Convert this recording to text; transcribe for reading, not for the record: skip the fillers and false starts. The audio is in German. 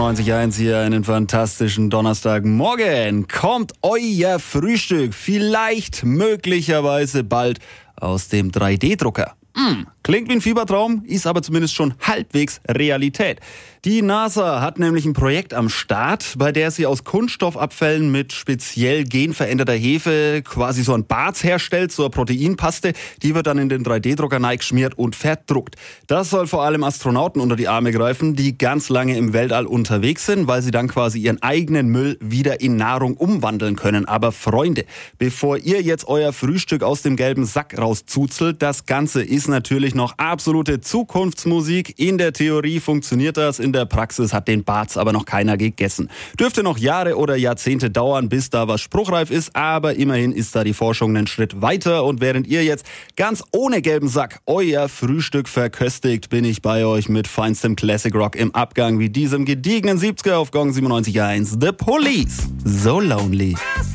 97.1 hier einen fantastischen Donnerstagmorgen. Kommt euer Frühstück vielleicht möglicherweise bald aus dem 3D-Drucker? Klingt wie ein Fiebertraum, ist aber zumindest schon halbwegs Realität. Die NASA hat nämlich ein Projekt am Start, bei der sie aus Kunststoffabfällen mit speziell genveränderter Hefe quasi so ein Barz herstellt, so eine Proteinpaste. Die wird dann in den 3D-Drucker geschmiert und verdruckt. Das soll vor allem Astronauten unter die Arme greifen, die ganz lange im Weltall unterwegs sind, weil sie dann quasi ihren eigenen Müll wieder in Nahrung umwandeln können. Aber Freunde, bevor ihr jetzt euer Frühstück aus dem gelben Sack rauszuzelt, das Ganze ist natürlich noch absolute Zukunftsmusik. In der Theorie funktioniert das, in der Praxis hat den Barz aber noch keiner gegessen. Dürfte noch Jahre oder Jahrzehnte dauern, bis da was spruchreif ist, aber immerhin ist da die Forschung einen Schritt weiter. Und während ihr jetzt ganz ohne gelben Sack euer Frühstück verköstigt, bin ich bei euch mit feinstem Classic Rock im Abgang wie diesem gediegenen 70er auf Gong 97.1. The Police, So Lonely.